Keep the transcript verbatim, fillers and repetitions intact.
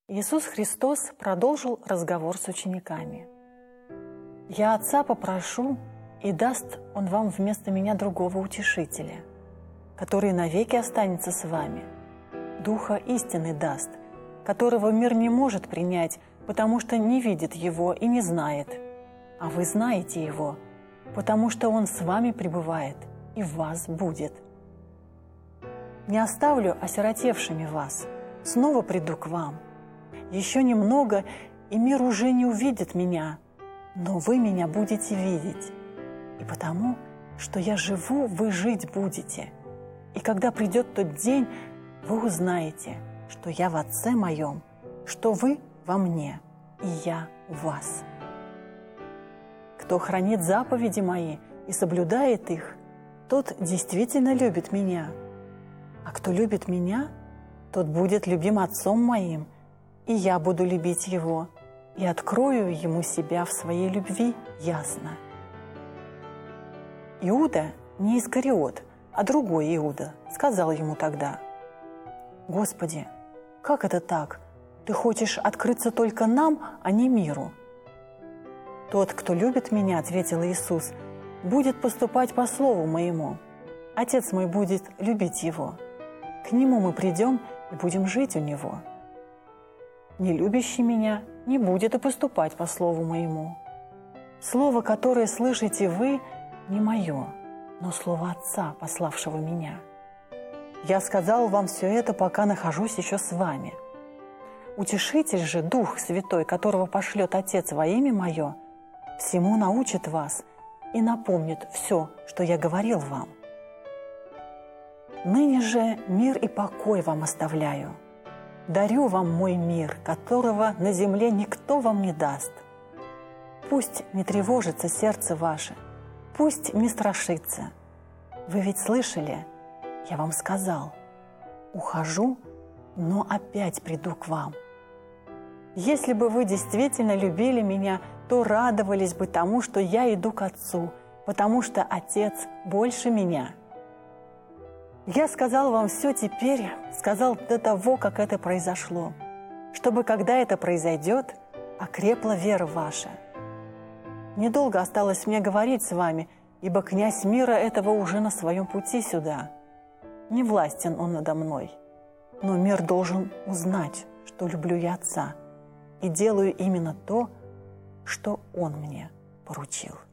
Иисус Христос продолжил разговор с учениками. «Я Отца попрошу, и даст Он вам вместо меня другого утешителя, который навеки останется с вами. Духа истины даст, которого мир не может принять, потому что не видит Его и не знает. А вы знаете Его, потому что Он с вами пребывает и в вас будет. Не оставлю осиротевшими вас, снова приду к вам. Еще немного, и мир уже не увидит меня, но вы меня будете видеть. И потому, что я живу, вы жить будете. И когда придет тот день, вы узнаете, что я в Отце моем, что вы во мне, и я в вас. Кто хранит заповеди мои и соблюдает их, тот действительно любит меня. А кто любит меня, тот будет любим Отцом моим, и я буду любить его, и открою ему себя в своей любви ясно». Иуда, не Искариот, а другой Иуда, сказал ему тогда: «Господи, как это так? Ты хочешь открыться только нам, а не миру?» «Тот, кто любит меня, — ответил Иисус, — будет поступать по слову моему. Отец мой будет любить его. К нему мы придем и будем жить у него. Не любящий меня не будет и поступать по слову моему. Слово, которое слышите вы, не мое, но слово Отца, пославшего меня. Я сказал вам все это, пока нахожусь еще с вами. Утешитель же, Дух Святой, которого пошлет Отец во имя мое, всему научит вас и напомнит все, что я говорил вам. Ныне же мир и покой вам оставляю. Дарю вам мой мир, которого на земле никто вам не даст. Пусть не тревожится сердце ваше, пусть не страшится. Вы ведь слышали, я вам сказал: ухожу, но опять приду к вам. Если бы вы действительно любили меня, то радовались бы тому, что я иду к Отцу, потому что Отец больше меня. Я сказал вам все теперь, сказал до того, как это произошло, чтобы, когда это произойдет, окрепла вера ваша. Недолго осталось мне говорить с вами, ибо князь мира этого уже на своем пути сюда. Не властен он надо мной, но мир должен узнать, что люблю я Отца и делаю именно то, что Он мне поручил».